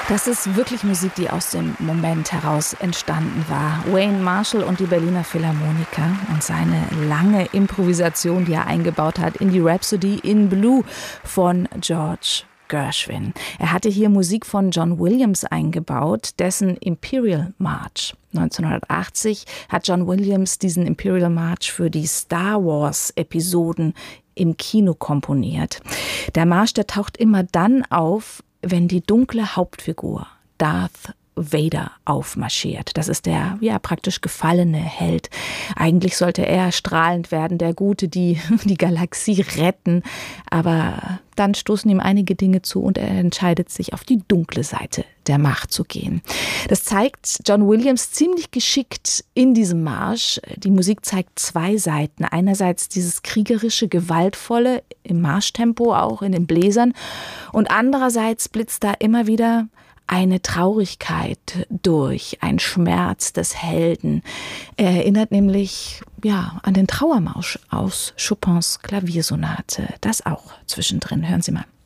Das ist wirklich Musik, die aus dem Moment heraus entstanden war. Wayne Marshall und die Berliner Philharmoniker und seine lange Improvisation, die er eingebaut hat in die Rhapsody in Blue von George Gershwin. Er hatte hier Musik von John Williams eingebaut, dessen Imperial March. 1980 hat John Williams diesen Imperial March für die Star Wars Episoden im Kino komponiert. Der Marsch, der taucht immer dann auf, wenn die dunkle Hauptfigur Darth Vader aufmarschiert. Das ist der praktisch gefallene Held. Eigentlich sollte er strahlend werden, der Gute, die Galaxie retten. Aber dann stoßen ihm einige Dinge zu und er entscheidet sich, auf die dunkle Seite der Macht zu gehen. Das zeigt John Williams ziemlich geschickt in diesem Marsch. Die Musik zeigt zwei Seiten. Einerseits dieses kriegerische, gewaltvolle im Marschtempo, auch in den Bläsern. Und andererseits blitzt da immer wieder eine Traurigkeit durch, ein Schmerz des Helden. Er erinnert nämlich an den Trauermarsch aus Chopins Klaviersonate. Das auch zwischendrin. Hören Sie mal.